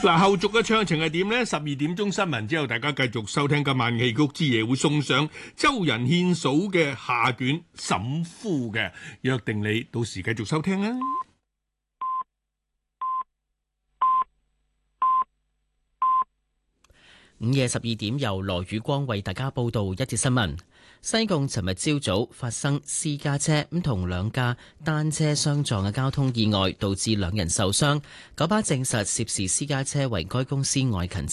嗱，後續嘅詳情係點呢？12點鐘新聞之後，大家繼續收聽今晚戲曲之夜，會送上周人獻嫂嘅下卷沈夫嘅，約定你到時繼續收聽啦。 午夜12點，由羅宇光為大家報道一節新聞。西貢尋日朝早發生私家車同兩架單車相撞嘅交通意外，導致2人受傷。九巴證實涉事私家車為該公司外勤